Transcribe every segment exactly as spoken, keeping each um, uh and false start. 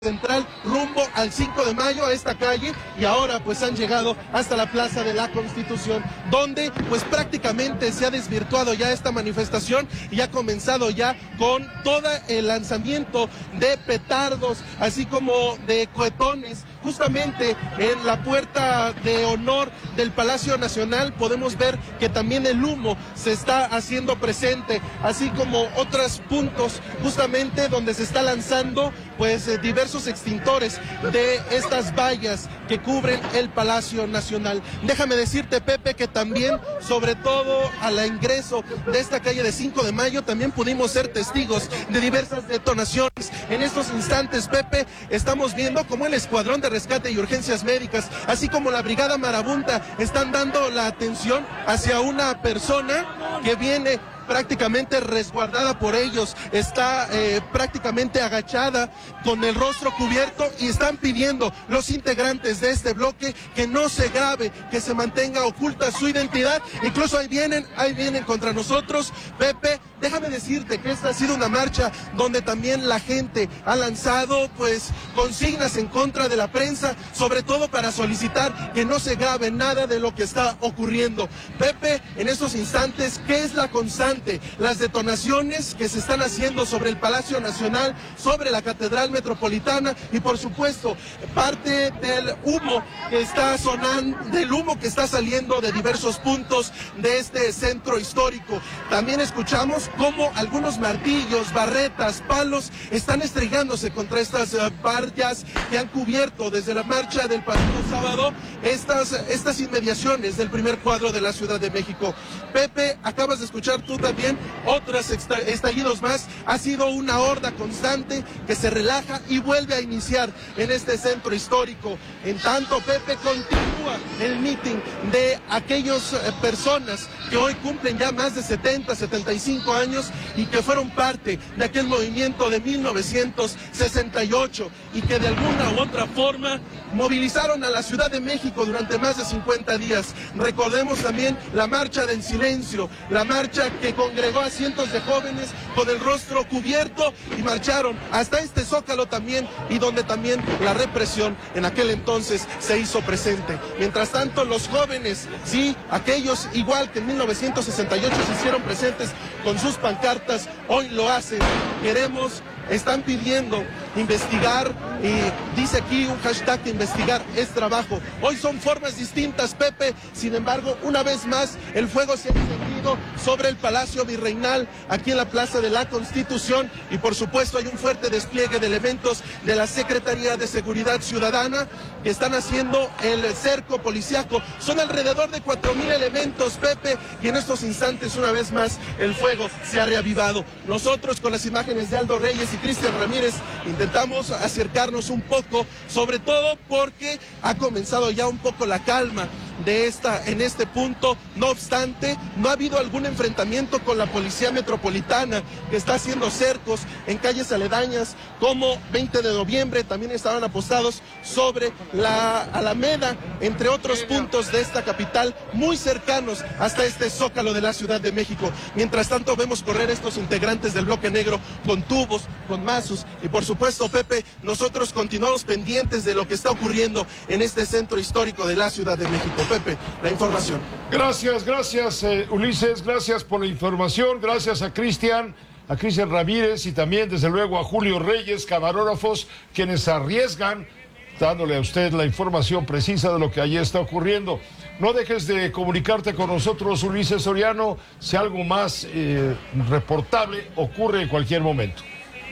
Central rumbo al cinco de mayo a esta calle, y ahora pues han llegado hasta la Plaza de la Constitución, donde pues prácticamente se ha desvirtuado ya esta manifestación y ha comenzado ya con todo el lanzamiento de petardos, así como de cohetones. Justamente en la puerta de honor del Palacio Nacional podemos ver que también el humo se está haciendo presente, así como otros puntos justamente donde se está lanzando pues eh, diversos extintores de estas vallas que cubren el Palacio Nacional. Déjame decirte, Pepe, que también, sobre todo al ingreso de esta calle de cinco de mayo, también pudimos ser testigos de diversas detonaciones. En estos instantes, Pepe, estamos viendo cómo el Escuadrón de Rescate y Urgencias Médicas, así como la Brigada Marabunta, están dando la atención hacia una persona que viene prácticamente resguardada por ellos, está eh, prácticamente agachada con el rostro cubierto, y están pidiendo los integrantes de este bloque que no se grabe, que se mantenga oculta su identidad. Incluso ahí vienen, ahí vienen contra nosotros. Pepe, déjame decirte que esta ha sido una marcha donde también la gente ha lanzado pues consignas en contra de la prensa, sobre todo para solicitar que no se grabe nada de lo que está ocurriendo. Pepe, en estos instantes, ¿qué es la constante? Las detonaciones que se están haciendo sobre el Palacio Nacional, sobre la Catedral Metropolitana, y por supuesto parte del humo que está sonando, del humo que está saliendo de diversos puntos de este centro histórico. También escuchamos cómo algunos martillos, barretas, palos están estrellándose contra estas uh, vallas que han cubierto desde la marcha del pasado sábado estas, estas inmediaciones del primer cuadro de la Ciudad de México. Pepe, acabas de escuchar tú también otros estallidos más. Ha sido una horda constante que se relaja y vuelve a iniciar en este centro histórico. En tanto, Pepe, continúa el mitin de aquellas eh, personas que hoy cumplen ya más de setenta, setenta y cinco años y que fueron parte de aquel movimiento de mil novecientos sesenta y ocho y que de alguna u otra forma movilizaron a la Ciudad de México durante más de cincuenta días. Recordemos también la marcha del silencio, la marcha que congregó a cientos de jóvenes con el rostro cubierto y marcharon hasta este Zócalo también, y donde también la represión en aquel entonces se hizo presente. Mientras tanto, los jóvenes, sí, aquellos igual que en mil novecientos sesenta y ocho se hicieron presentes con sus pancartas, hoy lo hacen. Queremos, están pidiendo investigar, y dice aquí un hashtag que investigar es trabajo. Hoy son formas distintas, Pepe, sin embargo, una vez más, el fuego se ha encendido sobre el Palacio Virreinal, aquí en la Plaza de la Constitución, y por supuesto hay un fuerte despliegue de elementos de la Secretaría de Seguridad Ciudadana que están haciendo el cerco policiaco. Son alrededor de cuatro mil elementos, Pepe, y en estos instantes, una vez más, el fuego se ha reavivado. Nosotros, con las imágenes de Aldo Reyes y Cristian Ramírez, intentamos acercarnos un poco, sobre todo porque ha comenzado ya un poco la calma de esta, en este punto. No obstante, no ha habido algún enfrentamiento con la Policía Metropolitana, que está haciendo cercos en calles aledañas como veinte de noviembre, también estaban apostados sobre la Alameda, entre otros puntos de esta capital, muy cercanos hasta este Zócalo de la Ciudad de México. Mientras tanto, vemos correr estos integrantes del bloque negro con tubos, con mazos, y por supuesto, Pepe, nosotros continuamos pendientes de lo que está ocurriendo en este centro histórico de la Ciudad de México. Pepe, la información. Gracias, gracias eh, Ulises, gracias por la información, gracias a Cristian, a Cristian Ramírez, y también desde luego a Julio Reyes, camarógrafos, quienes arriesgan dándole a usted la información precisa de lo que allí está ocurriendo. No dejes de comunicarte con nosotros, Ulises Soriano, si algo más eh, reportable ocurre en cualquier momento.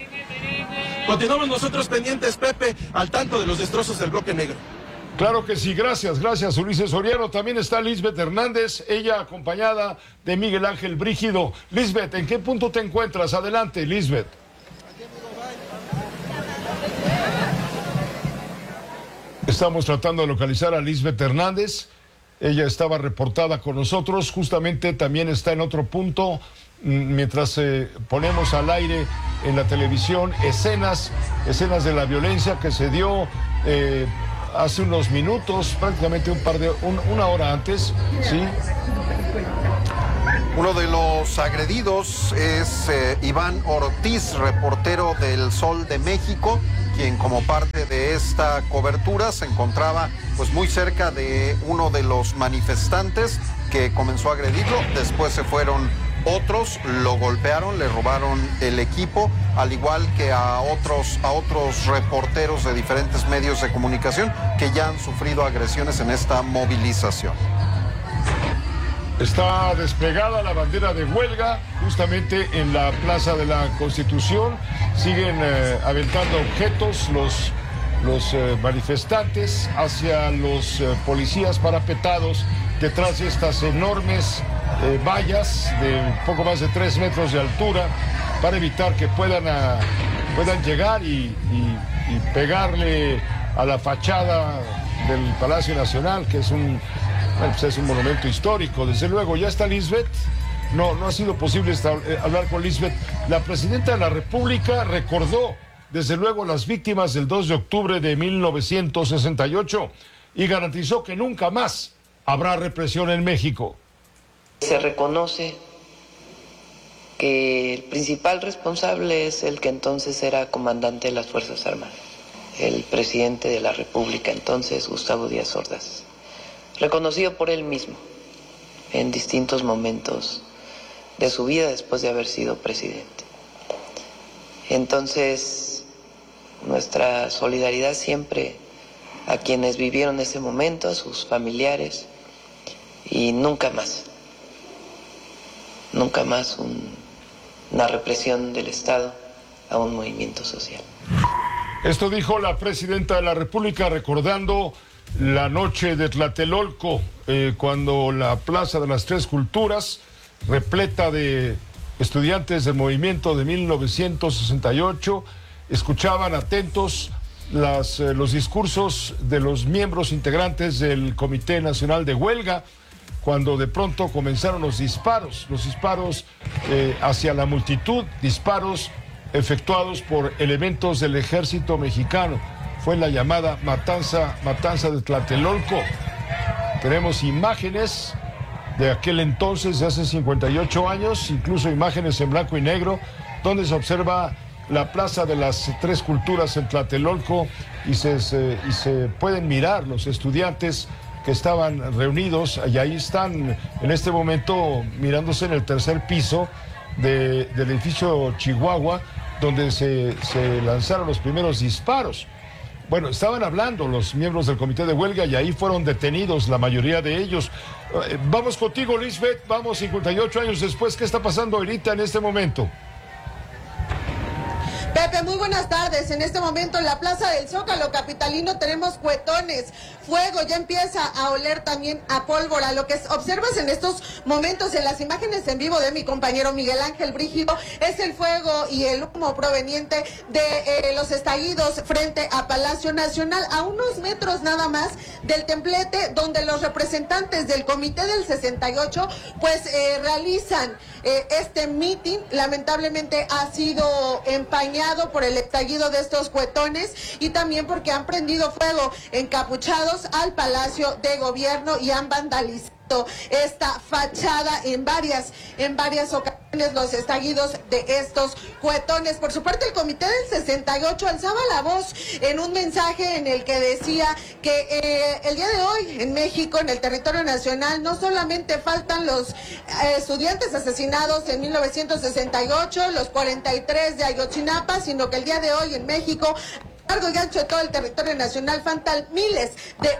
Continuamos nosotros pendientes, Pepe, al tanto de los destrozos del bloque negro. Claro que sí, gracias, gracias Ulises Soriano. También está Lisbeth Hernández, ella acompañada de Miguel Ángel Brígido. Lisbeth, ¿en qué punto te encuentras? Adelante, Lisbeth. Estamos tratando de localizar a Lisbeth Hernández. Ella estaba reportada con nosotros, justamente también está en otro punto, mientras eh, ponemos al aire en la televisión escenas, escenas de la violencia que se dio eh, hace unos minutos, prácticamente un par de, un, una hora antes, ¿sí? Uno de los agredidos es eh, Iván Ortiz, reportero del Sol de México, quien como parte de esta cobertura se encontraba pues muy cerca de uno de los manifestantes que comenzó a agredirlo. Después se fueron otros, lo golpearon, le robaron el equipo, al igual que a otros, a otros reporteros de diferentes medios de comunicación que ya han sufrido agresiones en esta movilización. Está desplegada la bandera de huelga justamente en la Plaza de la Constitución. Siguen eh, aventando objetos los, los eh, manifestantes hacia los eh, policías parapetados detrás de estas enormes eh, vallas de poco más de tres metros de altura para evitar que puedan, a, puedan llegar y, y, y pegarle a la fachada del Palacio Nacional, que es un... Bueno, pues es un monumento histórico, desde luego. Ya está Lisbeth. No, no ha sido posible estar, eh, hablar con Lisbeth. La presidenta de la República recordó, desde luego, las víctimas del dos de octubre de mil novecientos sesenta y ocho y garantizó que nunca más habrá represión en México. Se reconoce que el principal responsable es el que entonces era comandante de las Fuerzas Armadas, el presidente de la República entonces, Gustavo Díaz Ordaz, reconocido por él mismo en distintos momentos de su vida después de haber sido presidente. Entonces, nuestra solidaridad siempre a quienes vivieron ese momento, a sus familiares, y nunca más, nunca más un, una represión del Estado a un movimiento social. Esto dijo la presidenta de la República recordando la noche de Tlatelolco, eh, cuando la Plaza de las Tres Culturas, repleta de estudiantes del movimiento de mil novecientos sesenta y ocho, escuchaban atentos las, eh, los discursos de los miembros integrantes del Comité Nacional de Huelga, cuando de pronto comenzaron los disparos, los disparos eh, hacia la multitud, disparos efectuados por elementos del ejército mexicano. Fue la llamada matanza, matanza de Tlatelolco. Tenemos imágenes de aquel entonces, de hace cincuenta y ocho años, incluso imágenes en blanco y negro, donde se observa la Plaza de las Tres Culturas en Tlatelolco y se, se, y se pueden mirar los estudiantes que estaban reunidos, y ahí están en este momento mirándose en el tercer piso de, del edificio Chihuahua, donde se, se lanzaron los primeros disparos. Bueno, estaban hablando los miembros del comité de huelga y ahí fueron detenidos la mayoría de ellos. Eh, vamos contigo, Lisbeth, vamos cincuenta y ocho años después. ¿Qué está pasando ahorita en este momento? Pepe, muy buenas tardes. En este momento en la Plaza del Zócalo capitalino tenemos cuetones, fuego, ya empieza a oler también a pólvora. Lo que observas en estos momentos en las imágenes en vivo de mi compañero Miguel Ángel Brígido es el fuego y el humo proveniente de eh, los estallidos frente a Palacio Nacional, a unos metros nada más del templete donde los representantes del Comité del sesenta y ocho pues eh, realizan eh, este mitin. Lamentablemente ha sido empañado por el estallido de estos cuetones y también porque han prendido fuego encapuchados al Palacio de Gobierno y han vandalizado esta fachada en varias, en varias ocasiones, los estallidos de estos cuetones. Por su parte, el Comité del sesenta y ocho alzaba la voz en un mensaje en el que decía que eh, el día de hoy en México, en el territorio nacional, no solamente faltan los eh, estudiantes asesinados en mil novecientos sesenta y ocho, los cuarenta y tres de Ayotzinapa, sino que el día de hoy en México, a lo largo y ancho de todo el territorio nacional, faltan miles de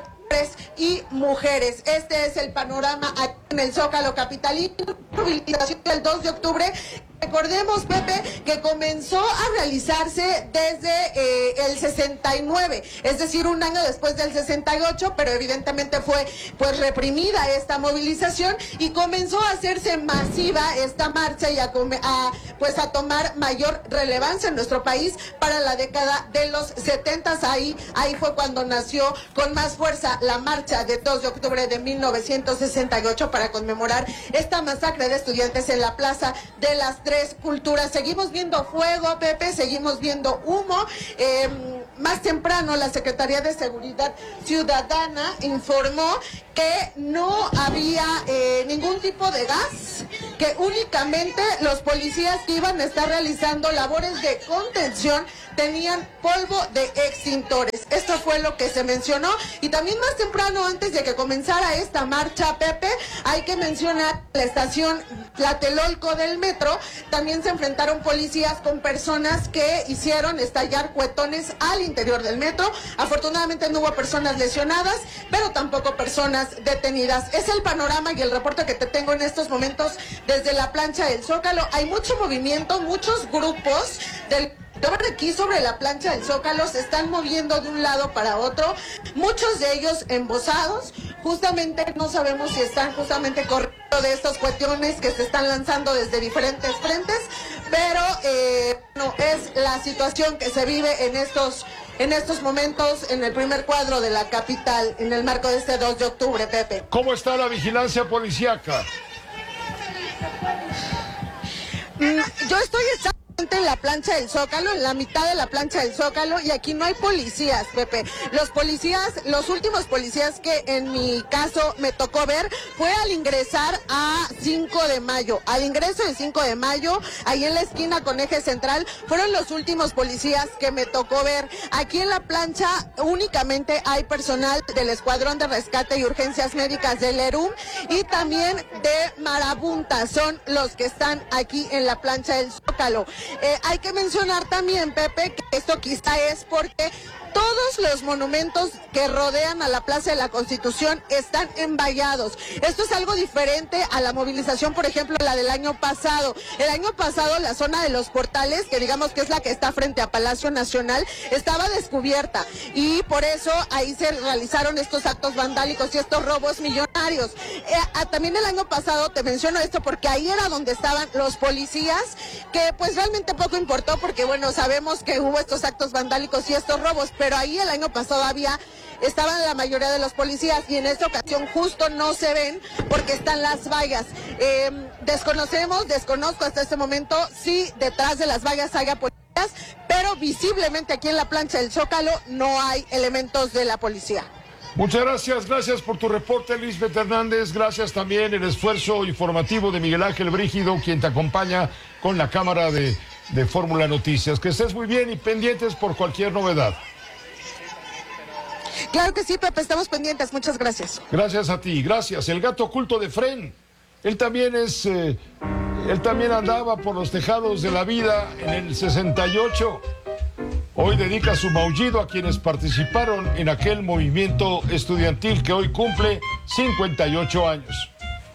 y mujeres. Este es el panorama aquí en el Zócalo capitalino, movilización del dos de octubre. Recordemos, Pepe, que comenzó a realizarse desde eh, el sesenta y nueve, es decir, un año después del sesenta y ocho, pero evidentemente fue pues reprimida esta movilización y comenzó a hacerse masiva esta marcha y a, a pues a tomar mayor relevancia en nuestro país para la década de los setentas. Ahí, ahí fue cuando nació con más fuerza la marcha de dos de octubre de mil novecientos sesenta y ocho para conmemorar esta masacre de estudiantes en la Plaza de las Tres Culturas. Seguimos viendo fuego, Pepe, seguimos viendo humo. Eh, más temprano la Secretaría de Seguridad Ciudadana informó que no había eh, ningún tipo de gas, que únicamente los policías que iban a estar realizando labores de contención tenían polvo de extintores. Esto fue lo que se mencionó. Y también más temprano, antes de que comenzara esta marcha, Pepe, hay que mencionar la estación Tlatelolco del metro. También se enfrentaron policías con personas que hicieron estallar cuetones al interior del metro. Afortunadamente no hubo personas lesionadas, pero tampoco personas detenidas. Es el panorama y el reporte que te tengo en estos momentos desde la plancha del Zócalo. Hay mucho movimiento, muchos grupos del aquí sobre la plancha del Zócalo se están moviendo de un lado para otro, muchos de ellos embosados. Justamente no sabemos si están justamente corriendo de estos cuestiones que se están lanzando desde diferentes frentes, pero eh, no es la situación que se vive en estos en estos momentos en el primer cuadro de la capital, en el marco de este dos de octubre, Pepe. ¿Cómo está la vigilancia policíaca? Mm, yo estoy exactamente en la plancha del Zócalo, en la mitad de la plancha del Zócalo, y aquí no hay policías, Pepe. Los policías, los últimos policías que en mi caso me tocó ver fue al ingresar a cinco de mayo. Al ingreso de cinco de mayo, ahí en la esquina con eje central, fueron los últimos policías que me tocó ver. Aquí en la plancha únicamente hay personal del Escuadrón de Rescate y Urgencias Médicas del ERUM y también de Marabunta. Son los que están aquí en la plancha del Zócalo. Eh, hay que mencionar también, Pepe, que esto quizá es porque todos los monumentos que rodean a la Plaza de la Constitución están envallados. Esto es algo diferente a la movilización, por ejemplo, la del año pasado. El año pasado la zona de los portales, que digamos que es la que está frente a Palacio Nacional, estaba descubierta y por eso ahí se realizaron estos actos vandálicos y estos robos millonarios. Eh, ah, también el año pasado, te menciono esto porque ahí era donde estaban los policías, que pues realmente poco importó porque bueno, sabemos que hubo estos actos vandálicos y estos robos, pero ahí el año pasado había, estaban la mayoría de los policías y en esta ocasión justo no se ven porque están las vallas. Eh, desconocemos, desconozco hasta este momento si detrás de las vallas haya policías, pero visiblemente aquí en la plancha del Zócalo no hay elementos de la policía. Muchas gracias, gracias por tu reporte, Lisbeth Hernández. Gracias también el esfuerzo informativo de Miguel Ángel Brígido, quien te acompaña con la cámara de, de Fórmula Noticias. Que estés muy bien y pendientes por cualquier novedad. Claro que sí, Pepe, estamos pendientes. Muchas gracias. Gracias a ti, gracias. El gato oculto de Fren. Él también es, eh, él también andaba por los tejados de la vida en el sesenta y ocho. Hoy dedica su maullido a quienes participaron en aquel movimiento estudiantil que hoy cumple cincuenta y ocho años.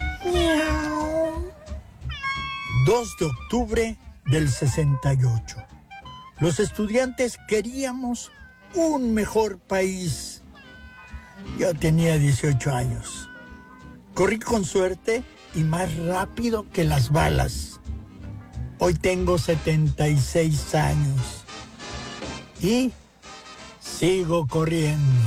dos de octubre del sesenta y ocho. Los estudiantes queríamos un mejor país. Yo tenía dieciocho años. Corrí con suerte y más rápido que las balas. Hoy tengo setenta y seis años. Y sigo corriendo.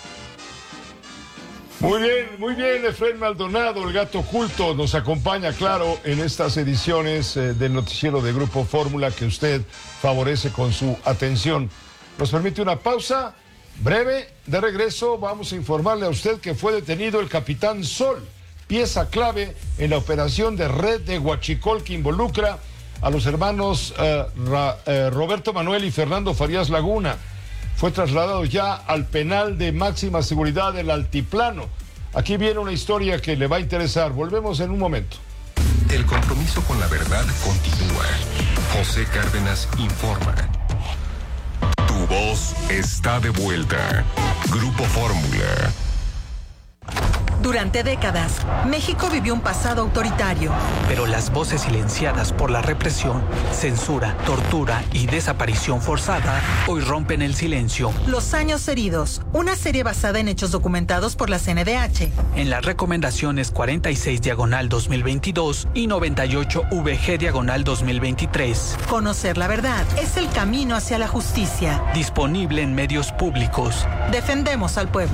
Muy bien, muy bien, Efraín Maldonado, el gato oculto, nos acompaña, claro, en estas ediciones eh, del noticiero de Grupo Fórmula que usted favorece con su atención. Nos permite una pausa breve. De regreso vamos a informarle a usted que fue detenido el capitán Sol, pieza clave en la operación de red de Huachicol que involucra a los hermanos uh, Ra, uh, Roberto Manuel y Fernando Farías Laguna. Fue trasladado ya al penal de máxima seguridad del Altiplano. Aquí viene una historia que le va a interesar. Volvemos en un momento. El compromiso con la verdad continúa. José Cárdenas informa. Tu voz está de vuelta. Grupo Fórmula. Durante décadas, México vivió un pasado autoritario. Pero las voces silenciadas por la represión, censura, tortura y desaparición forzada hoy rompen el silencio. Los años heridos, una serie basada en hechos documentados por la C N D H. En las recomendaciones cuarenta y seis diagonal dos mil veintidós y noventa y ocho V G diagonal dos mil veintitrés. Conocer la verdad es el camino hacia la justicia. Disponible en medios públicos. Defendemos al pueblo.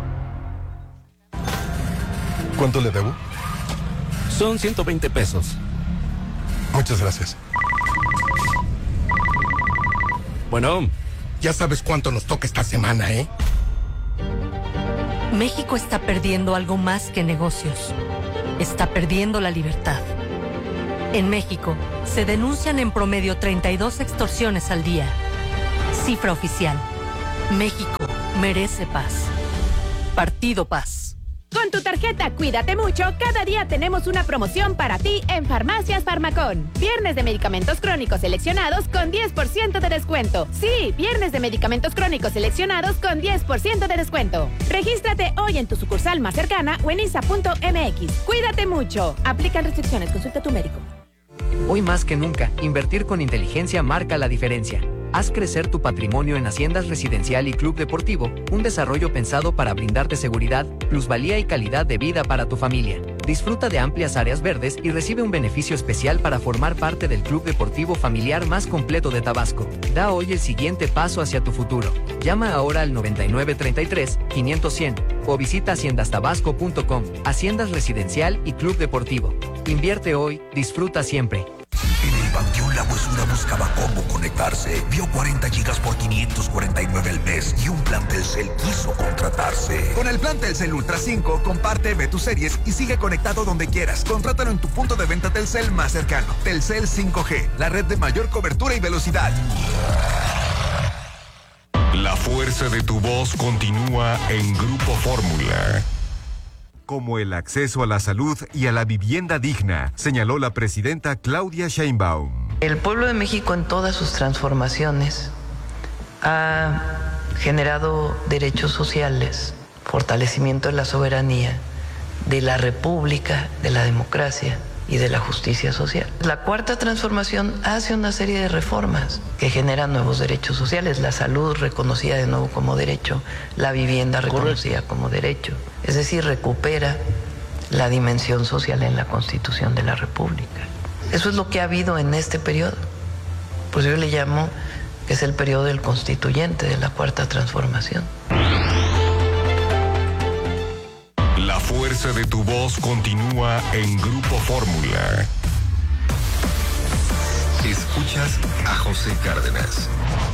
¿Cuánto le debo? Son ciento veinte pesos. Muchas gracias. Bueno. Ya sabes cuánto nos toca esta semana, ¿eh? México está perdiendo algo más que negocios. Está perdiendo la libertad. En México, se denuncian en promedio treinta y dos extorsiones al día. Cifra oficial. México merece paz. Partido Paz. Con tu tarjeta Cuídate Mucho, cada día tenemos una promoción para ti en Farmacias Farmacón. Viernes de medicamentos crónicos seleccionados con diez por ciento de descuento. Sí, viernes de medicamentos crónicos seleccionados con diez por ciento de descuento. Regístrate hoy en tu sucursal más cercana o en I S A punto M X. Cuídate mucho. Aplican restricciones. Consulta a tu médico. Hoy más que nunca, invertir con inteligencia marca la diferencia. Haz crecer tu patrimonio en Haciendas Residencial y Club Deportivo, un desarrollo pensado para brindarte seguridad, plusvalía y calidad de vida para tu familia. Disfruta de amplias áreas verdes y recibe un beneficio especial para formar parte del club deportivo familiar más completo de Tabasco. Da hoy el siguiente paso hacia tu futuro. Llama ahora al noventa y nueve treinta y tres, quinientos, cien o visita haciendas tabasco punto com. Haciendas Residencial y Club Deportivo. Invierte hoy, disfruta siempre. En el Panteón La Huesura buscaba cómo conectarse. Vio cuarenta gigas por quinientos cuarenta y nueve al mes y un plan Telcel quiso contratarse. Con el plan Telcel Ultra cinco, comparte, ve tus series y sigue conectado donde quieras. Contrátalo en tu punto de venta Telcel más cercano. Telcel cinco G, la red de mayor cobertura y velocidad. La fuerza de tu voz continúa en Grupo Fórmula. Como el acceso a la salud y a la vivienda digna, señaló la presidenta Claudia Sheinbaum. El pueblo de México en todas sus transformaciones ha generado derechos sociales, fortalecimiento de la soberanía, de la república, de la democracia y de la justicia social. La cuarta transformación hace una serie de reformas que generan nuevos derechos sociales, la salud reconocida de nuevo como derecho, la vivienda reconocida Correcto. como derecho, es decir, recupera la dimensión social en la Constitución de la República. Eso es lo que ha habido en este periodo. Pues yo le llamo que es el periodo del constituyente de la cuarta transformación. La fuerza de tu voz continúa en Grupo Fórmula. Escuchas a José Cárdenas.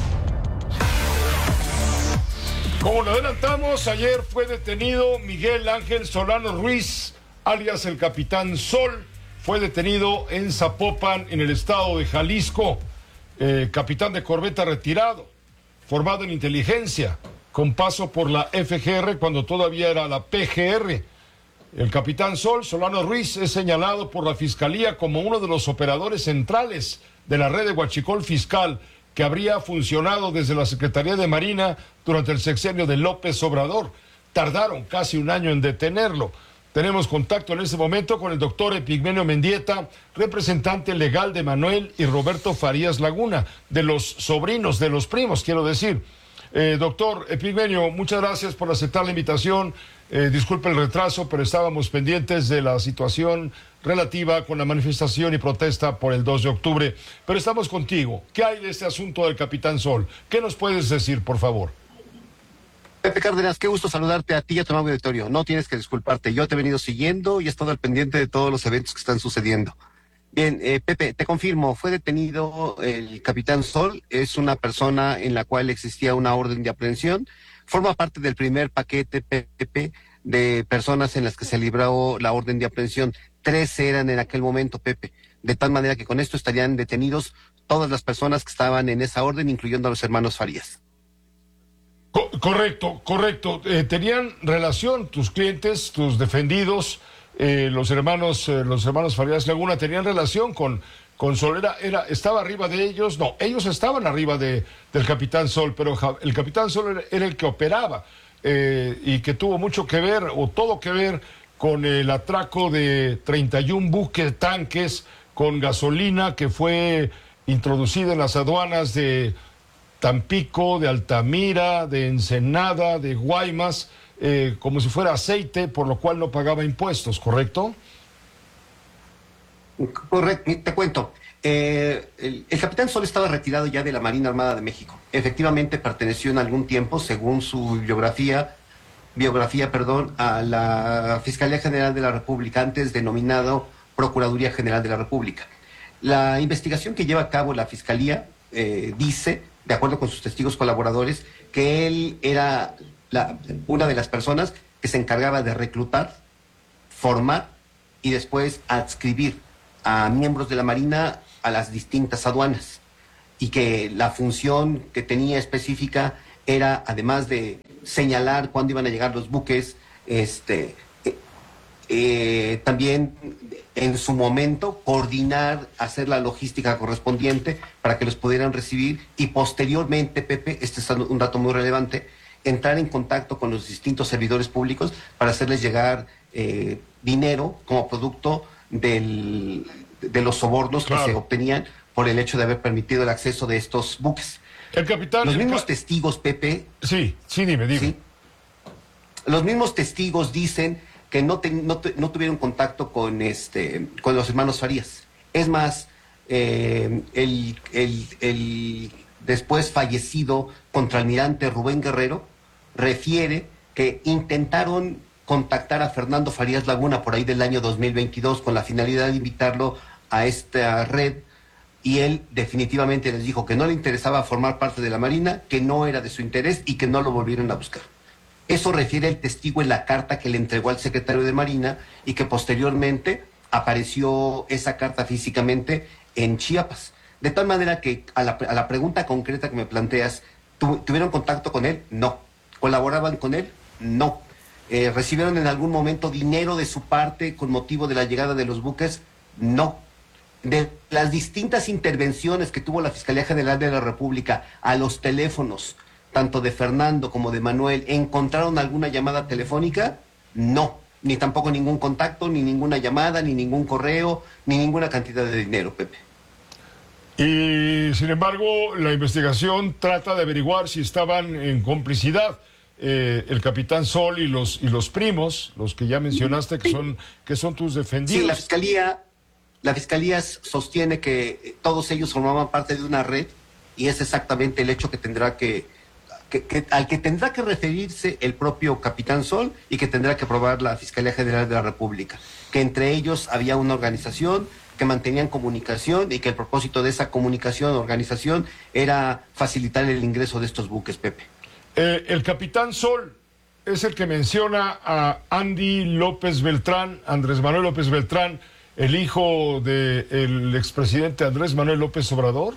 Como lo adelantamos, ayer fue detenido Miguel Ángel Solano Ruiz, alias el Capitán Sol. Fue detenido en Zapopan, en el estado de Jalisco. Eh, capitán de corbeta retirado, formado en inteligencia, con paso por la F G R cuando todavía era la P G R. El Capitán Sol Solano Ruiz es señalado por la Fiscalía como uno de los operadores centrales de la red de huachicol fiscal que habría funcionado desde la Secretaría de Marina durante el sexenio de López Obrador. Tardaron casi un año en detenerlo. Tenemos contacto en este momento con el doctor Epigmenio Mendieta, representante legal de Manuel y Roberto Farías Laguna, de los sobrinos, de los primos, quiero decir. Eh, doctor Epigmenio, muchas gracias por aceptar la invitación. Eh, disculpe el retraso, pero estábamos pendientes de la situación relativa con la manifestación y protesta por el dos de octubre. Pero estamos contigo. ¿Qué hay de este asunto del Capitán Sol? ¿Qué nos puedes decir, por favor? Pepe Cárdenas, qué gusto saludarte a ti y a tu nuevo auditorio. No tienes que disculparte, yo te he venido siguiendo y he estado al pendiente de todos los eventos que están sucediendo. Bien, eh, Pepe, te confirmo, fue detenido el Capitán Sol, es una persona en la cual existía una orden de aprehensión, forma parte del primer paquete, Pepe, de personas en las que se libró la orden de aprehensión. Tres eran en aquel momento, Pepe, de tal manera que con esto estarían detenidos todas las personas que estaban en esa orden, incluyendo a los hermanos Farías. Co- correcto, correcto. Eh, ¿Tenían relación tus clientes, tus defendidos, eh, los hermanos eh, los hermanos Farías Laguna, tenían relación con, con Sol? Era, era, ¿Estaba arriba de ellos? No, ellos estaban arriba de, del Capitán Sol, pero ja, el Capitán Sol era, era el que operaba eh, y que tuvo mucho que ver, o todo que ver, con el atraco de treinta y un buques tanques con gasolina que fue introducida en las aduanas de Tampico, de Altamira, de Ensenada, de Guaymas, eh, como si fuera aceite, por lo cual no pagaba impuestos, ¿correcto? Correcto, te cuento. Eh, el, el Capitán Sol estaba retirado ya de la Marina Armada de México. Efectivamente perteneció en algún tiempo, según su biografía, biografía, perdón, a la Fiscalía General de la República, antes denominado Procuraduría General de la República. La investigación que lleva a cabo la Fiscalía eh, dice, de acuerdo con sus testigos colaboradores, que él era la, una de las personas que se encargaba de reclutar, formar y después adscribir a miembros de la Marina a las distintas aduanas. y que la función que tenía específica era, además de señalar cuándo iban a llegar los buques, este, eh, eh, también en su momento coordinar, hacer la logística correspondiente para que los pudieran recibir y posteriormente, Pepe, este es un dato muy relevante, entrar en contacto con los distintos servidores públicos para hacerles llegar eh, dinero como producto del, de los sobornos claro. que se obtenían por el hecho de haber permitido el acceso de estos buques. El capitán... Los el mismos ca... testigos, Pepe... Sí, sí, dime, dime. ¿sí? Los mismos testigos dicen que no, te, no, te, no tuvieron contacto con, este, con los hermanos Farías. Es más, eh, el, el, el después fallecido contraalmirante Rubén Guerrero refiere que intentaron contactar a Fernando Farías Laguna por ahí del año dos mil veintidós con la finalidad de invitarlo a esta red, y él definitivamente les dijo que no le interesaba formar parte de la Marina, que no era de su interés y que no lo volvieron a buscar. Eso refiere el testigo en la carta que le entregó al secretario de Marina y que posteriormente apareció esa carta físicamente en Chiapas. De tal manera que a la, a la pregunta concreta que me planteas, ¿tuvieron contacto con él? No. ¿Colaboraban con él? No. Eh, ¿Recibieron en algún momento dinero de su parte con motivo de la llegada de los buques? No. De las distintas intervenciones que tuvo la Fiscalía General de la República a los teléfonos, tanto de Fernando como de Manuel, ¿encontraron alguna llamada telefónica? No. Ni tampoco ningún contacto, ni ninguna llamada, ni ningún correo, ni ninguna cantidad de dinero, Pepe. Y, sin embargo, la investigación trata de averiguar si estaban en complicidad eh, el capitán Sol y los, y los primos, los que ya mencionaste, que son, que son tus defendidos. Sí, la Fiscalía... La Fiscalía sostiene que todos ellos formaban parte de una red y es exactamente el hecho que tendrá que, que, que al que tendrá que referirse el propio capitán Sol y que tendrá que probar la Fiscalía General de la República, que entre ellos había una organización que mantenían comunicación y que el propósito de esa comunicación o organización era facilitar el ingreso de estos buques, Pepe. Eh, el capitán Sol es el que menciona a Andy López Beltrán, Andrés Manuel López Beltrán, el hijo del expresidente Andrés Manuel López Obrador.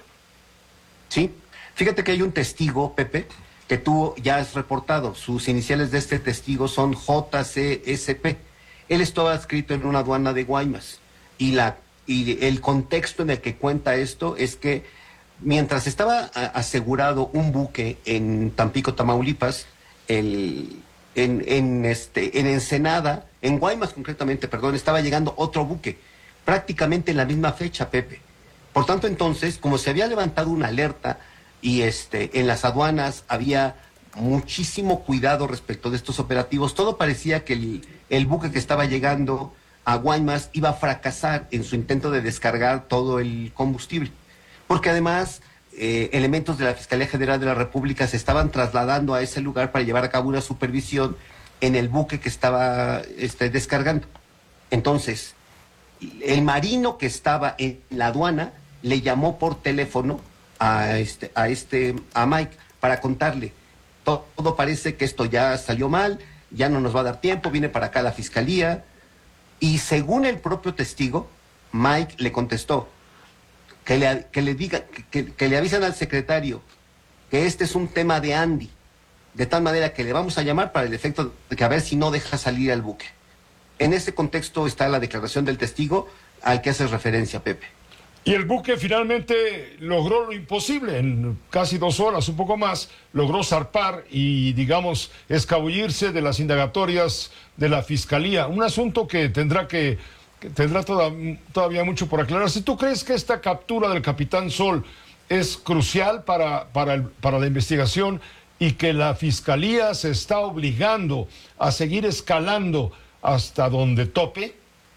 Sí, fíjate que hay un testigo, Pepe, que tú ya has reportado. Sus iniciales de este testigo son J C S P. Él estaba adscrito en una aduana de Guaymas y, la, y el contexto en el que cuenta esto es que mientras estaba a, asegurado un buque en Tampico, Tamaulipas, el... En, en, este, en Ensenada, en Guaymas concretamente, perdón, estaba llegando otro buque, prácticamente en la misma fecha, Pepe. Por tanto, entonces, como se había levantado una alerta y este, en las aduanas había muchísimo cuidado respecto de estos operativos, todo parecía que el, el buque que estaba llegando a Guaymas iba a fracasar en su intento de descargar todo el combustible. Porque además... Eh, elementos de la Fiscalía General de la República se estaban trasladando a ese lugar para llevar a cabo una supervisión en el buque que estaba este, descargando. Entonces, el marino que estaba en la aduana le llamó por teléfono a este, a este, a Mike para contarle, todo, todo parece que esto ya salió mal, ya no nos va a dar tiempo, viene para acá la Fiscalía, y según el propio testigo, Mike le contestó, Que le, que le diga, que, que le avisen al secretario que este es un tema de Andy, de tal manera que le vamos a llamar para el efecto de que a ver si no deja salir al buque. En ese contexto está la declaración del testigo al que haces referencia, Pepe. Y el buque finalmente logró lo imposible, en casi dos horas, un poco más, logró zarpar y, digamos, escabullirse de las indagatorias de la Fiscalía. Un asunto que tendrá que... que tendrá toda, todavía mucho por aclararse. ¿Tú crees que esta captura del capitán Sol es crucial para, para, el, para la investigación y que la Fiscalía se está obligando a seguir escalando hasta donde tope?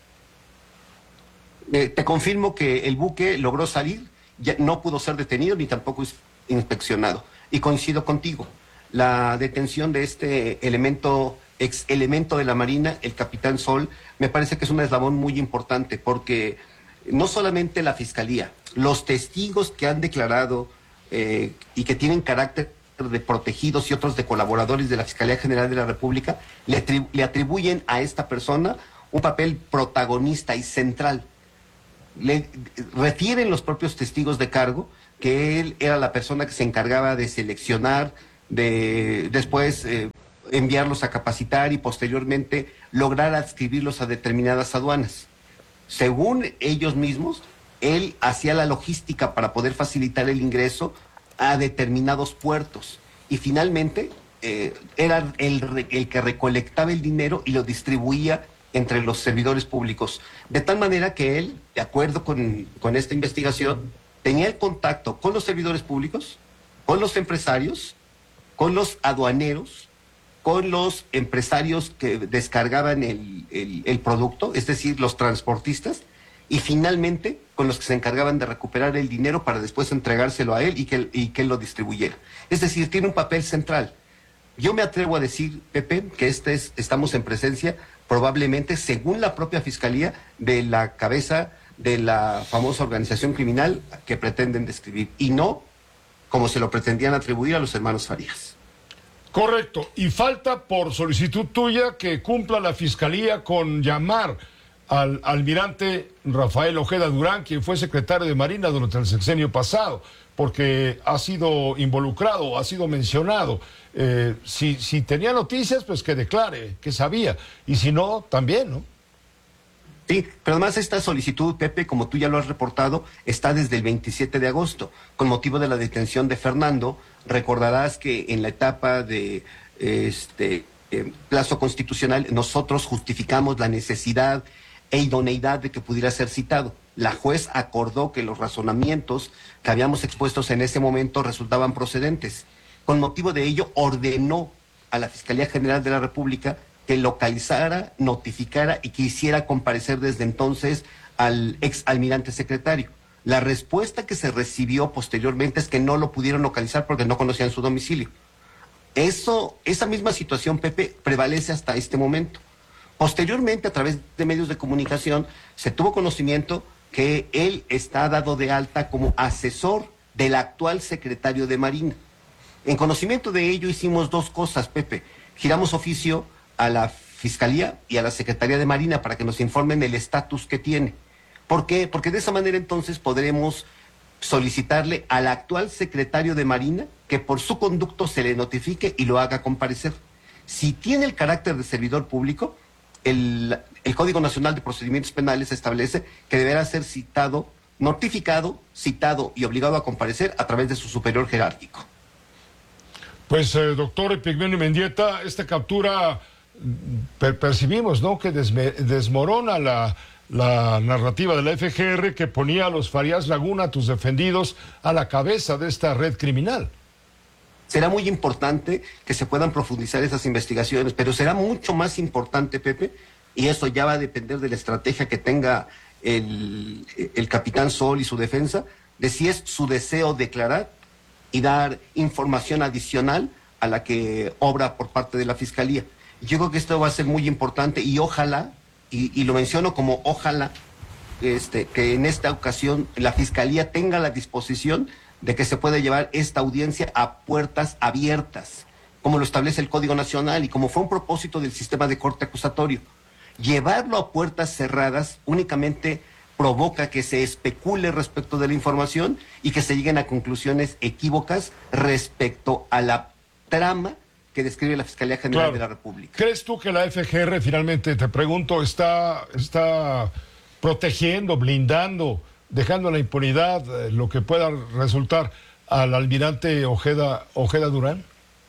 Eh, te confirmo que el buque logró salir, ya no pudo ser detenido ni tampoco inspeccionado. Y coincido contigo, la detención de este elemento, ex elemento de la Marina, el capitán Sol, me parece que es un eslabón muy importante porque no solamente la Fiscalía, los testigos que han declarado eh, y que tienen carácter de protegidos y otros de colaboradores de la Fiscalía General de la República, le, atribu le atribuyen a esta persona un papel protagonista y central. Le refieren los propios testigos de cargo que él era la persona que se encargaba de seleccionar, de después eh, enviarlos a capacitar y posteriormente lograr adscribirlos a determinadas aduanas. Según ellos mismos, él hacía la logística para poder facilitar el ingreso a determinados puertos y finalmente eh, era el, el que recolectaba el dinero y lo distribuía entre los servidores públicos. De tal manera que él, de acuerdo con, con esta investigación, tenía el contacto con los servidores públicos, con los empresarios, con los aduaneros, con los empresarios que descargaban el, el, el producto, es decir, los transportistas, y finalmente con los que se encargaban de recuperar el dinero para después entregárselo a él y que, y que él lo distribuyera. Es decir, tiene un papel central. Yo me atrevo a decir, Pepe, que este es, estamos en presencia, probablemente, según la propia Fiscalía, de la cabeza de la famosa organización criminal que pretenden describir, y no como se lo pretendían atribuir a los hermanos Farías. Correcto, y falta por solicitud tuya que cumpla la Fiscalía con llamar al almirante Rafael Ojeda Durán, quien fue secretario de Marina durante el sexenio pasado, porque ha sido involucrado, ha sido mencionado. Eh, si, si tenía noticias, pues que declare, que sabía, y si no, también, ¿no? Sí, pero además esta solicitud, Pepe, como tú ya lo has reportado, está desde el veintisiete de agosto, con motivo de la detención de Fernando. Recordarás que en la etapa de este eh, plazo constitucional nosotros justificamos la necesidad e idoneidad de que pudiera ser citado. La juez acordó que los razonamientos que habíamos expuestos en ese momento resultaban procedentes. Con motivo de ello, ordenó a la Fiscalía General de la República que localizara, notificara y que hiciera comparecer desde entonces al ex almirante secretario. La respuesta que se recibió posteriormente es que no lo pudieron localizar porque no conocían su domicilio. Eso, esa misma situación, Pepe, prevalece hasta este momento. Posteriormente, a través de medios de comunicación, se tuvo conocimiento que él está dado de alta como asesor del actual secretario de Marina. En conocimiento de ello hicimos dos cosas, Pepe. Giramos oficio a la Fiscalía y a la Secretaría de Marina para que nos informen el estatus que tiene. ¿Por qué? Porque de esa manera entonces podremos solicitarle al actual secretario de Marina que por su conducto se le notifique y lo haga comparecer. Si tiene el carácter de servidor público, el, el Código Nacional de Procedimientos Penales establece que deberá ser citado, notificado, citado y obligado a comparecer a través de su superior jerárquico. Pues, eh, doctor Epigmenio Mendieta, esta captura per percibimos, ¿no?, que desme desmorona la, la narrativa de la F G R que ponía a los Farías Laguna, tus defendidos, a la cabeza de esta red criminal. Será muy importante que se puedan profundizar esas investigaciones, pero será mucho más importante, Pepe, y eso ya va a depender de la estrategia que tenga el, el capitán Sol y su defensa, de si es su deseo declarar y dar información adicional a la que obra por parte de la Fiscalía. Yo creo que esto va a ser muy importante y ojalá, y, y lo menciono como ojalá, este, que en esta ocasión la Fiscalía tenga la disposición de que se pueda llevar esta audiencia a puertas abiertas, como lo establece el Código Nacional y como fue un propósito del sistema de corte acusatorio. Llevarlo a puertas cerradas únicamente provoca que se especule respecto de la información y que se lleguen a conclusiones equívocas respecto a la trama que describe la Fiscalía General claro. de la República. ¿Crees tú que la F G R finalmente, te pregunto, está, está protegiendo, blindando, dejando la impunidad, eh, lo que pueda resultar al almirante Ojeda, Ojeda Durán?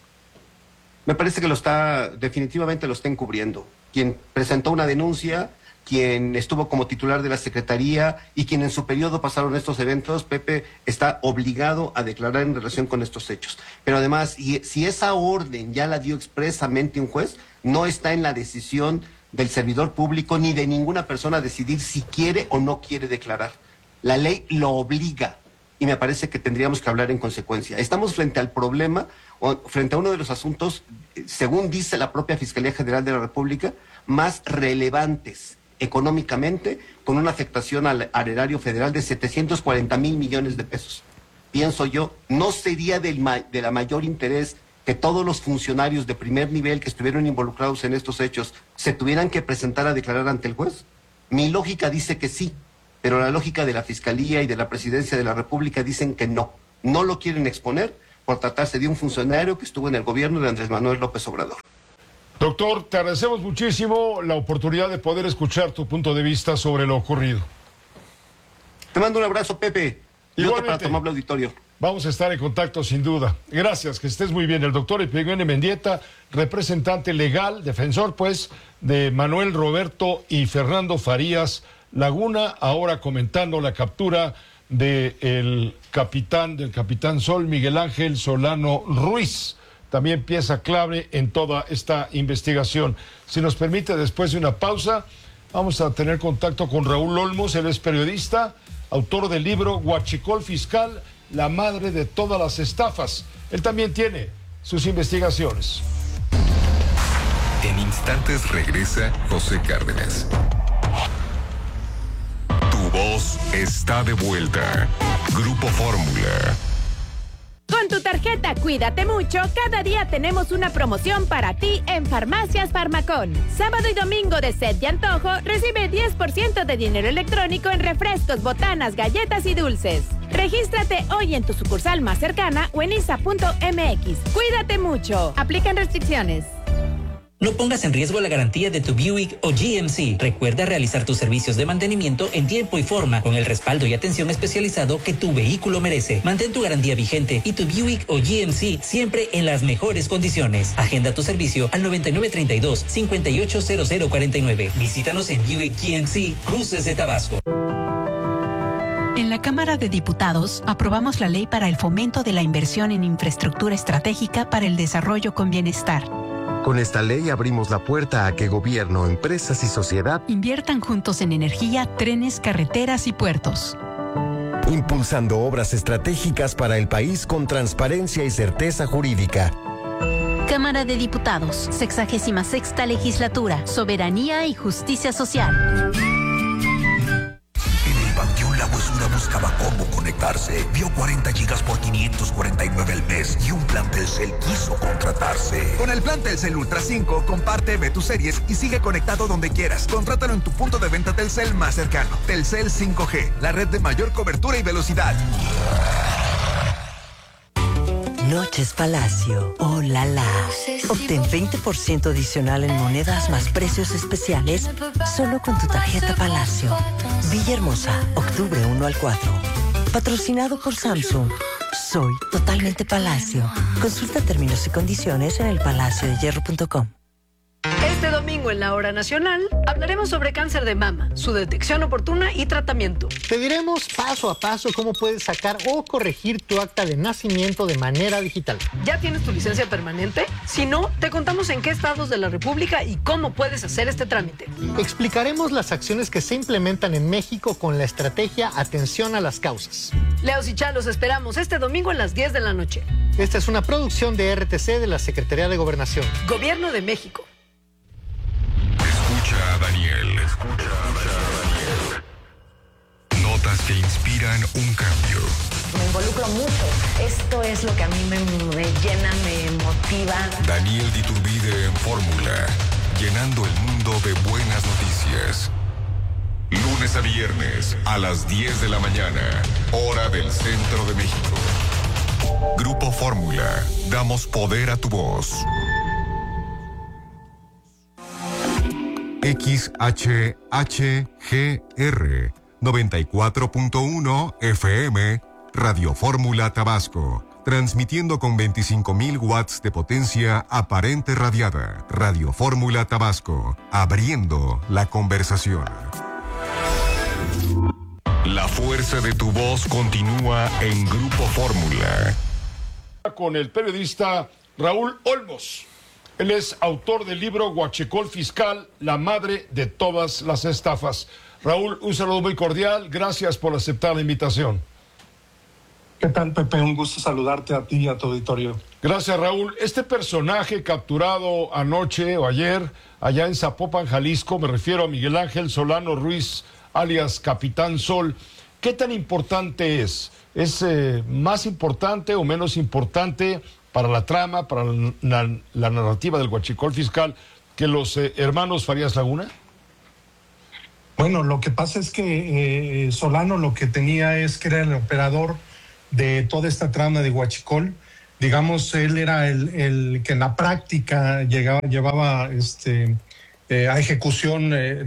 Me parece que lo está, definitivamente lo está encubriendo. Quien presentó una denuncia, quien estuvo como titular de la Secretaría y quien en su periodo pasaron estos eventos, Pepe, está obligado a declarar en relación con estos hechos. Pero además, y, si esa orden ya la dio expresamente un juez, no está en la decisión del servidor público ni de ninguna persona a decidir si quiere o no quiere declarar. La ley lo obliga y me parece que tendríamos que hablar en consecuencia. Estamos frente al problema, o frente a uno de los asuntos, según dice la propia Fiscalía General de la República, más relevantes económicamente, con una afectación al, al erario federal de setecientos cuarenta mil millones de pesos. Pienso yo, ¿no sería del ma de la mayor interés que todos los funcionarios de primer nivel que estuvieron involucrados en estos hechos se tuvieran que presentar a declarar ante el juez? Mi lógica dice que sí, pero la lógica de la Fiscalía y de la Presidencia de la República dicen que no. No lo quieren exponer por tratarse de un funcionario que estuvo en el gobierno de Andrés Manuel López Obrador. Doctor, te agradecemos muchísimo la oportunidad de poder escuchar tu punto de vista sobre lo ocurrido. Te mando un abrazo, Pepe. Y otro para tu amable auditorio. Vamos a estar en contacto sin duda. Gracias, que estés muy bien. El doctor Epigmenio Mendieta, representante legal, defensor pues, de Manuel Roberto y Fernando Farías Laguna, ahora comentando la captura del capitán, del capitán Sol, Miguel Ángel Solano Ruiz, también pieza clave en toda esta investigación. Si nos permite, después de una pausa, vamos a tener contacto con Raúl Olmos, él es periodista, autor del libro Huachicol Fiscal, la madre de todas las estafas. Él también tiene sus investigaciones. En instantes regresa José Cárdenas. Tu voz está de vuelta. Grupo Fórmula. Con tu tarjeta Cuídate Mucho, cada día tenemos una promoción para ti en Farmacias Farmacón. Sábado y domingo de sed y antojo, recibe diez por ciento de dinero electrónico en refrescos, botanas, galletas y dulces. Regístrate hoy en tu sucursal más cercana o en isa punto eme equis. Cuídate mucho. Aplican restricciones. No pongas en riesgo la garantía de tu Buick o G M C. Recuerda realizar tus servicios de mantenimiento en tiempo y forma, con el respaldo y atención especializado que tu vehículo merece. Mantén tu garantía vigente y tu Buick o G M C siempre en las mejores condiciones. Agenda tu servicio al noventa y nueve treinta y dos, cincuenta y ocho cero cero cuarenta y nueve. Visítanos en Buick G M C, Cruces de Tabasco. En la Cámara de Diputados aprobamos la ley para el fomento de la inversión en infraestructura estratégica para el desarrollo con bienestar. Con esta ley abrimos la puerta a que gobierno, empresas y sociedad inviertan juntos en energía, trenes, carreteras y puertos. Impulsando obras estratégicas para el país con transparencia y certeza jurídica. Cámara de Diputados, sexagésima sexta legislatura, soberanía y justicia social. Panteón La Huesura buscaba cómo conectarse. Vio cuarenta gigas por quinientos cuarenta y nueve al mes y un plan Telcel quiso contratarse. Con el plan Telcel Ultra cinco, comparte, ve tus series y sigue conectado donde quieras. Contrátalo en tu punto de venta Telcel más cercano. Telcel cinco G, la red de mayor cobertura y velocidad. Noches Palacio. ¡Oh, la, la! Obtén veinte por ciento adicional en monedas más precios especiales solo con tu tarjeta Palacio. Villahermosa, octubre uno al cuatro. Patrocinado por Samsung. Soy totalmente Palacio. Consulta términos y condiciones en el palacio de hierro punto com. Este domingo en la Hora Nacional hablaremos sobre cáncer de mama, su detección oportuna y tratamiento. Te diremos paso a paso cómo puedes sacar o corregir tu acta de nacimiento de manera digital. ¿Ya tienes tu licencia permanente? Si no, te contamos en qué estados de la República y cómo puedes hacer este trámite. Explicaremos las acciones que se implementan en México con la estrategia Atención a las Causas. Leos y Chá, los esperamos este domingo a las diez de la noche. Esta es una producción de R T C de la Secretaría de Gobernación. Gobierno de México. Escucha a Daniel. Escucha a Daniel. Notas que inspiran un cambio. Me involucro mucho. Esto es lo que a mí me, me llena, me motiva. Daniel de Iturbide en Fórmula. Llenando el mundo de buenas noticias. Lunes a viernes a las diez de la mañana. Hora del centro de México. Grupo Fórmula. Damos poder a tu voz. X H H G R noventa y cuatro punto uno F M Radio Fórmula Tabasco, transmitiendo con veinticinco mil watts de potencia aparente radiada. Radio Fórmula Tabasco, abriendo la conversación. La fuerza de tu voz continúa en Grupo Fórmula. Con el periodista Raúl Olmos. Él es autor del libro Huachicol Fiscal, la madre de todas las estafas. Raúl, un saludo muy cordial. Gracias por aceptar la invitación. ¿Qué tal, Pepe? Un gusto saludarte a ti y a tu auditorio. Gracias, Raúl. Este personaje capturado anoche o ayer allá en Zapopan, Jalisco, me refiero a Miguel Ángel Solano Ruiz, alias Capitán Sol. ¿Qué tan importante es? ¿Es eh, más importante o menos importante para la trama, para la, la, la narrativa del Huachicol Fiscal, que los eh, hermanos Farías Laguna? Bueno, lo que pasa es que eh, Solano lo que tenía es que era el operador de toda esta trama de huachicol. Digamos, él era el, el que en la práctica llegaba, llevaba este, eh, a ejecución eh,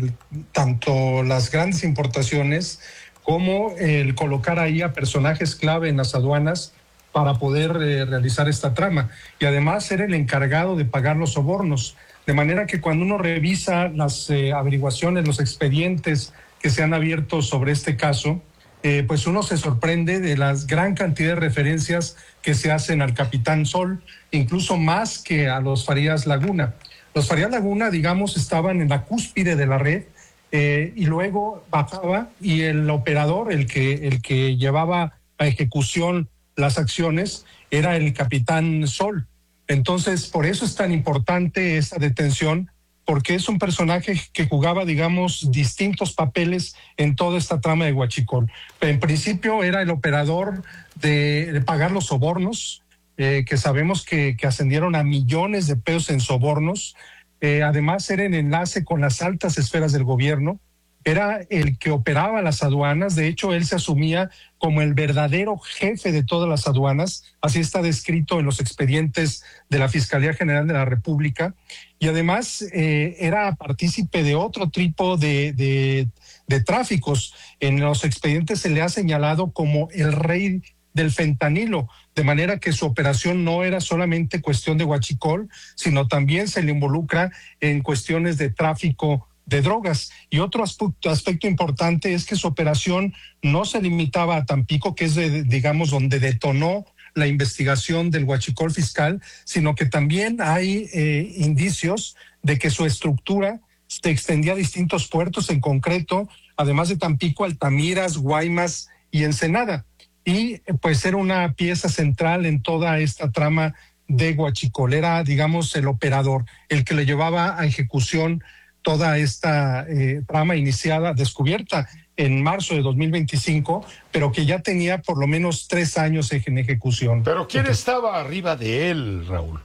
tanto las grandes importaciones como el colocar ahí a personajes clave en las aduanas para poder eh, realizar esta trama. Y además era el encargado de pagar los sobornos. De manera que cuando uno revisa las eh, averiguaciones, los expedientes que se han abierto sobre este caso, eh, pues uno se sorprende de la gran cantidad de referencias que se hacen al Capitán Sol, incluso más que a los Farías Laguna. Los Farías Laguna, digamos, estaban en la cúspide de la red eh, y luego bajaba y el operador, el que, el que llevaba a ejecución las acciones, era el Capitán Sol. Entonces, por eso es tan importante esta detención, porque es un personaje que jugaba, digamos, distintos papeles en toda esta trama de huachicol. En principio era el operador de, de pagar los sobornos, eh, que sabemos que, que ascendieron a millones de pesos en sobornos. Eh, además era el enlace con las altas esferas del gobierno. Era el que operaba las aduanas. De hecho, él se asumía como el verdadero jefe de todas las aduanas. Así está descrito en los expedientes de la Fiscalía General de la República. Y además eh, era partícipe de otro tipo de, de, de tráficos. En los expedientes se le ha señalado como el rey del fentanilo, de manera que su operación no era solamente cuestión de huachicol, sino también se le involucra en cuestiones de tráfico de drogas. Y otro aspecto, aspecto importante es que su operación no se limitaba a Tampico, que es, de, digamos, donde detonó la investigación del huachicol fiscal, sino que también hay eh, indicios de que su estructura se extendía a distintos puertos, en concreto, además de Tampico, Altamiras, Guaymas y Ensenada. Y pues era una pieza central en toda esta trama de huachicol. Era, digamos, el operador, el que le llevaba a ejecución toda esta eh, trama iniciada, descubierta en marzo de dos mil veinticinco, pero que ya tenía por lo menos tres años en ejecución. ¿Pero quién Entonces, estaba arriba de él, Raúl?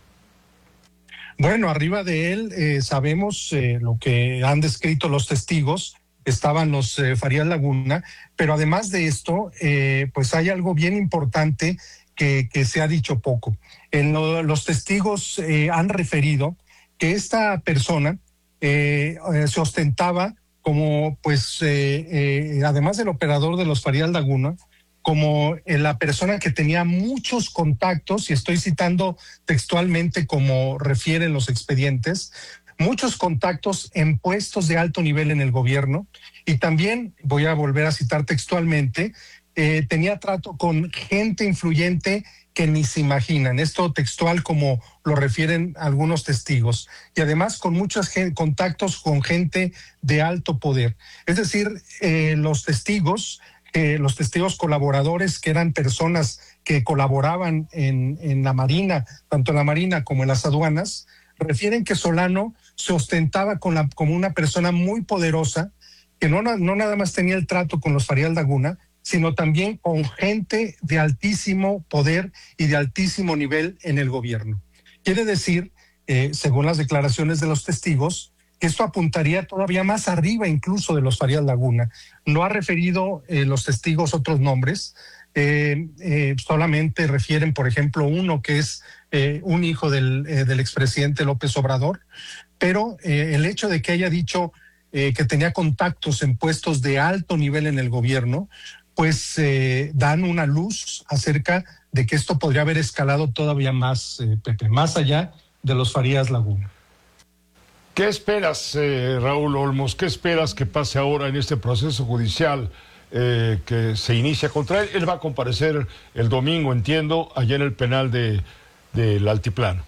Bueno, arriba de él eh, sabemos eh, lo que han descrito los testigos. Estaban los eh, Farías Laguna, pero además de esto, eh, pues hay algo bien importante que, que se ha dicho poco. En lo, los testigos eh, han referido que esta persona eh, eh, se ostentaba como, pues, eh, eh, además del operador de los Farías Laguna, como eh, la persona que tenía muchos contactos, y estoy citando textualmente como refieren los expedientes, muchos contactos en puestos de alto nivel en el gobierno, y también, voy a volver a citar textualmente, eh, tenía trato con gente influyente que ni se imaginan, esto textual como lo refieren algunos testigos, y además con muchos contactos con gente de alto poder. Es decir, eh, los testigos, eh, los testigos colaboradores, que eran personas que colaboraban en, en la Marina, tanto en la Marina como en las aduanas, refieren que Solano se ostentaba con la, como una persona muy poderosa, que no, no nada más tenía el trato con los Farías Laguna, sino también con gente de altísimo poder y de altísimo nivel en el gobierno. Quiere decir, eh, según las declaraciones de los testigos, que esto apuntaría todavía más arriba incluso de los Farías Laguna. No ha referido eh, los testigos otros nombres, eh, eh, solamente refieren, por ejemplo, uno que es eh, un hijo del, eh, del expresidente López Obrador, pero eh, el hecho de que haya dicho eh, que tenía contactos en puestos de alto nivel en el gobierno, pues eh, dan una luz acerca de que esto podría haber escalado todavía más, eh, Pepe, más allá de los Farías Laguna. ¿Qué esperas, eh, Raúl Olmos? ¿Qué esperas que pase ahora en este proceso judicial eh, que se inicia contra él? Él va a comparecer el domingo, entiendo, allá en el penal de, del Altiplano.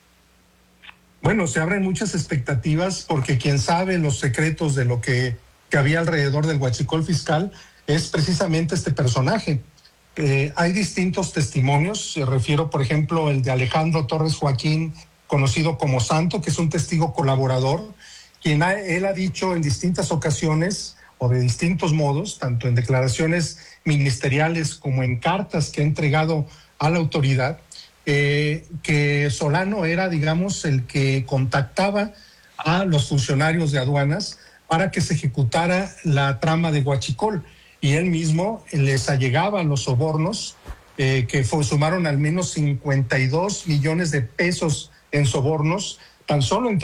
Bueno, se abren muchas expectativas porque quien sabe los secretos de lo que, que había alrededor del huachicol fiscal es precisamente este personaje. Eh, hay distintos testimonios, se refiero, por ejemplo, el de Alejandro Torres Joaquín, conocido como Santo, que es un testigo colaborador, quien ha, él ha dicho en distintas ocasiones o de distintos modos, tanto en declaraciones ministeriales como en cartas que ha entregado a la autoridad, eh, que Solano era, digamos, el que contactaba a los funcionarios de aduanas para que se ejecutara la trama de huachicol, y él mismo les allegaba los sobornos eh, que fue, sumaron al menos cincuenta y dos millones de pesos en sobornos, tan solo entre